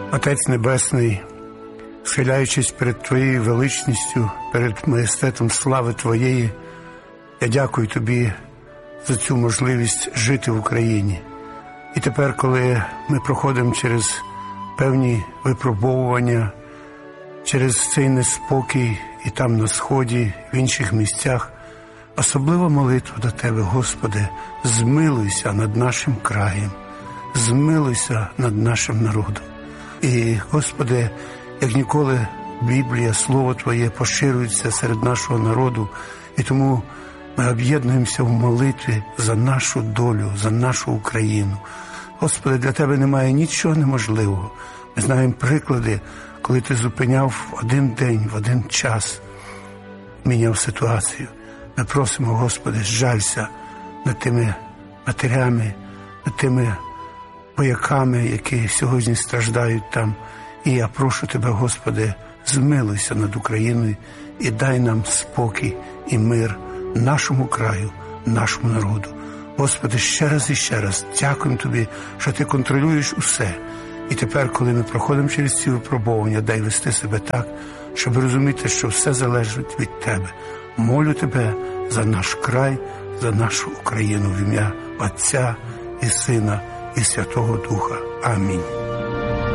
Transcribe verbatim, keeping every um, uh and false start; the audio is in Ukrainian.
Отець Небесний, схиляючись перед Твоєю величністю, перед маєстетом слави Твоєї, я дякую Тобі за цю можливість жити в Україні. І тепер, коли ми проходимо через певні випробовування, через цей неспокій і там на Сході, в інших місцях, особлива молитва до Тебе, Господи, змилуйся над нашим краєм, змилуйся над нашим народом. І, Господи, як ніколи Біблія, Слово Твоє поширюється серед нашого народу, і тому ми об'єднуємося в молитві за нашу долю, за нашу Україну. Господи, для Тебе немає нічого неможливого. Ми знаємо приклади, коли Ти зупиняв в один день, в один час, міняв ситуацію. Ми просимо, Господи, зжалься над тими матерями, над тими вояками, які сьогодні страждають там. І я прошу Тебе, Господи, змилуйся над Україною і дай нам спокій і мир нашому краю, нашому народу. Господи, ще раз і ще раз дякуємо Тобі, що Ти контролюєш усе. І тепер, коли ми проходимо через ці випробування, дай вести себе так, щоб розуміти, що все залежить від Тебе. Молю Тебе за наш край, за нашу Україну в ім'я Отця і Сина і Святого Духа. Амінь.